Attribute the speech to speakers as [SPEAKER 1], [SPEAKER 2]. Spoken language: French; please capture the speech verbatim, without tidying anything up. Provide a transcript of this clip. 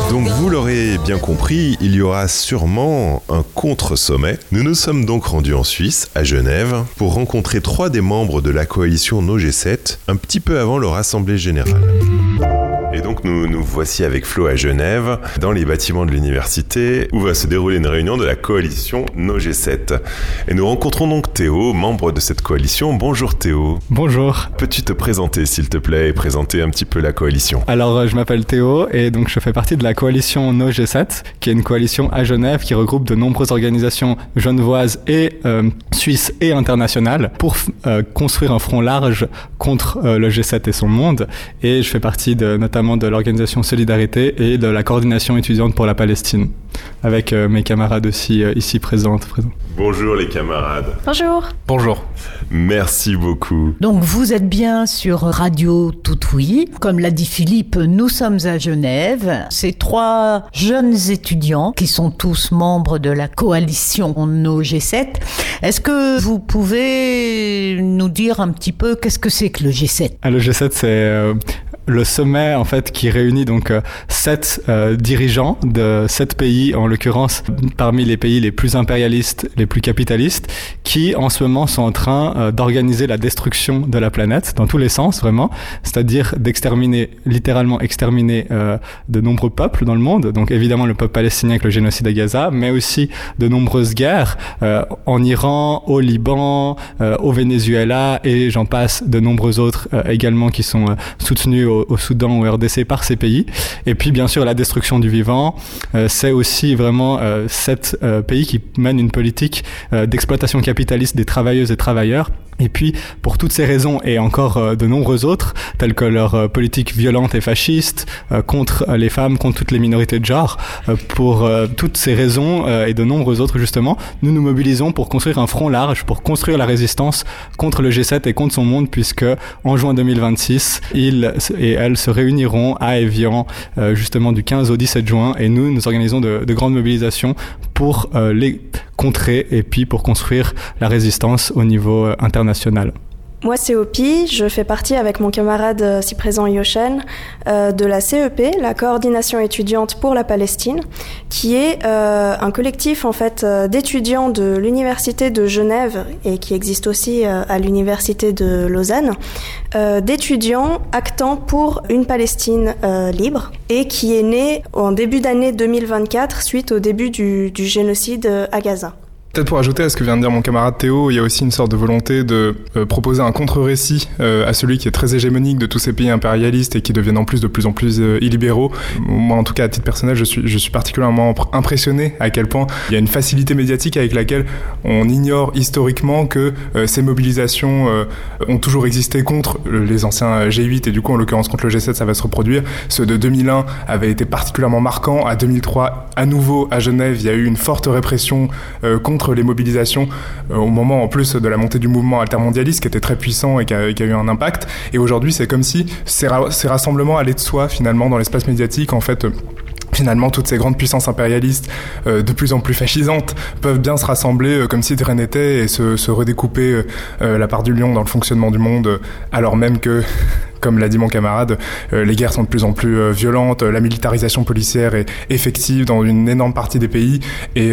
[SPEAKER 1] Donc vous l'aurez bien compris, il y aura sûrement un contre-sommet. Nous nous sommes donc rendus en Suisse, à Genève, pour rencontrer trois des membres de la coalition No G sept, un petit peu avant leur assemblée générale. Et donc nous nous voici avec Flo à Genève, dans les bâtiments de l'université, où va se dérouler une réunion de la coalition No G sept. Et nous rencontrons donc Théo, membre de cette coalition. Bonjour Théo.
[SPEAKER 2] Bonjour.
[SPEAKER 1] Peux-tu te présenter s'il te plaît et présenter un petit peu la coalition ?
[SPEAKER 2] Alors je m'appelle Théo et donc je fais partie de la coalition No G sept, qui est une coalition à Genève qui regroupe de nombreuses organisations genevoises et euh, suisses et internationales pour euh, construire un front large contre euh, le G sept et son monde. Et je fais partie de, notamment de l'organisation Solidarité et de la coordination étudiante pour la Palestine, avec euh, mes camarades aussi euh, ici présentes. présents.
[SPEAKER 1] Bonjour les camarades.
[SPEAKER 3] Bonjour.
[SPEAKER 2] Bonjour.
[SPEAKER 1] Merci beaucoup.
[SPEAKER 4] Donc vous êtes bien sur Radio Toutouille. Comme l'a dit Philippe, nous sommes à Genève. C'est trois jeunes étudiants qui sont tous membres de la coalition No G sept. Est-ce que vous pouvez nous dire un petit peu qu'est-ce que c'est que le G sept ?
[SPEAKER 2] Ah, le G sept, c'est euh, le sommet en fait qui réunit donc euh, sept euh, dirigeants de sept pays, en l'occurrence parmi les pays les plus impérialistes, les plus capitalistes, qui en ce moment sont en train euh, d'organiser la destruction de la planète dans tous les sens vraiment, c'est-à-dire d'exterminer, littéralement exterminer euh, de nombreux peuples dans le monde, donc évidemment le peuple palestinien avec le génocide à Gaza, mais aussi de nombreuses guerres euh, en Iran, au Liban, euh, au Venezuela et j'en passe, de nombreux autres euh, également qui sont euh, soutenus au, au Soudan, au R D C par ces pays. Et puis bien sûr la destruction du vivant, euh, c'est aussi vraiment euh, sept euh, pays qui mènent une politique euh, d'exploitation capitaliste des travailleuses et travailleurs. Et puis, pour toutes ces raisons et encore euh, de nombreuses autres, telles que leur euh, politique violente et fasciste euh, contre euh, les femmes, contre toutes les minorités de genre, euh, pour euh, toutes ces raisons euh, et de nombreuses autres justement, nous nous mobilisons pour construire un front large, pour construire la résistance contre le G sept et contre son monde, puisque en juin deux mille vingt-six, ils et elles se réuniront à Évian, euh, justement du quinze au dix-sept juin, et nous, nous organisons de, de grandes mobilisations pour euh, les contrer et puis pour construire la résistance au niveau euh, international.
[SPEAKER 3] Moi, c'est Opi. Je fais partie avec mon camarade euh, si présent Yoshen euh, de la C E P, la coordination étudiante pour la Palestine, qui est euh, un collectif en fait euh, d'étudiants de l'université de Genève et qui existe aussi euh, à l'université de Lausanne, euh, d'étudiants actant pour une Palestine euh, libre et qui est né en début d'année deux mille vingt-quatre suite au début du, du génocide à Gaza.
[SPEAKER 5] Peut-être pour ajouter à ce que vient de dire mon camarade Théo, il y a aussi une sorte de volonté de euh, proposer un contre-récit euh, à celui qui est très hégémonique de tous ces pays impérialistes et qui deviennent en plus de plus en plus euh, illibéraux. Moi, en tout cas, à titre personnel, je suis, je suis particulièrement impressionné à quel point il y a une facilité médiatique avec laquelle on ignore historiquement que euh, ces mobilisations euh, ont toujours existé contre les anciens G huit et du coup, en l'occurrence, contre le G sept, ça va se reproduire. Ceux de deux mille un avaient été particulièrement marquants. À deux mille trois, à nouveau, à Genève, il y a eu une forte répression euh, contre les mobilisations euh, au moment en plus de la montée du mouvement altermondialiste qui était très puissant et qui a, qui a eu un impact. Et aujourd'hui, c'est comme si ces, ra- ces rassemblements allaient de soi finalement dans l'espace médiatique. En fait, euh, finalement, toutes ces grandes puissances impérialistes, euh, de plus en plus fascisantes, peuvent bien se rassembler euh, comme si de rien n'était et se, se redécouper euh, la part du lion dans le fonctionnement du monde, euh, alors même que... Comme l'a dit mon camarade, euh, les guerres sont de plus en plus euh, violentes, la militarisation policière est effective dans une énorme partie des pays et